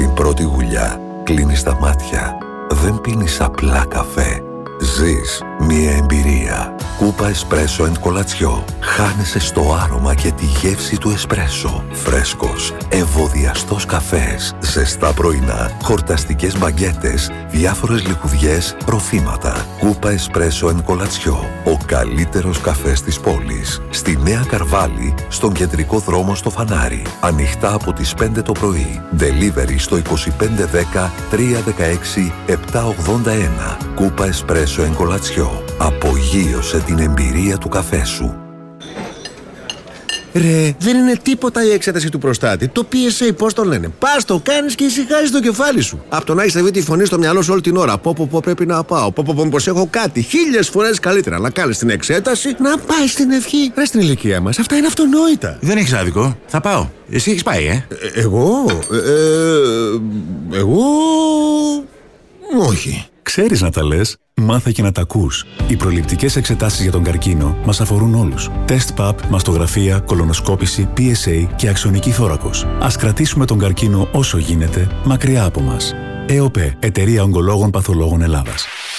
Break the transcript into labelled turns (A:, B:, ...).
A: Στην πρώτη γουλιά κλείνεις τα μάτια. Δεν πίνεις απλά καφέ. Ζεις μια εμπειρία. Κούπα εσπρέσο εν κολατσιό. Χάνεσαι στο άρωμα και τη γεύση του εσπρέσο. Φρέσκος, ευωδιαστός καφές, ζεστά πρωινά, χορταστικές μπαγκέτες, διάφορες λιχουδιές, ροφήματα. Κούπα εσπρέσο εν κολατσιό. Ο καλύτερος καφές της πόλης. Στη Νέα Καρβάλη, στον κεντρικό δρόμο στο Φανάρι. Ανοιχτά από τις 5 το πρωί. Delivery στο 2510 316 781. Κούπα εσπρέσο εν κολατσιό. Απογείωσε την εμπειρία του καφέ σου.
B: Ρε, δεν είναι τίποτα η εξέταση του προστάτη. Το PSA, πώς το λένε. Πας, το κάνεις και ησυχάζεις το κεφάλι σου. Απ' το να έχεις τη φωνή στο μυαλό σου όλη την ώρα. Πω πρέπει να πάω. Πω μήπως έχω κάτι. 1000 φορές καλύτερα να κάνεις την εξέταση, να πάει στην ευχή. Ρε, στην ηλικία μας, αυτά είναι αυτονόητα.
C: Δεν έχεις άδικο. Θα πάω. Εσύ έχεις πάει,
B: Εγώ. Όχι.
D: Ξέρεις να τα λες, μάθε και να τα ακούς. Οι προληπτικές εξετάσεις για τον καρκίνο μας αφορούν όλους. Τεστ ΠΑΠ, μαστογραφία, κολονοσκόπηση, PSA και αξονική θώρακος. Ας κρατήσουμε τον καρκίνο όσο γίνεται μακριά από μας. ΕΟΠΕ, Εταιρεία Ογκολόγων Παθολόγων Ελλάδας.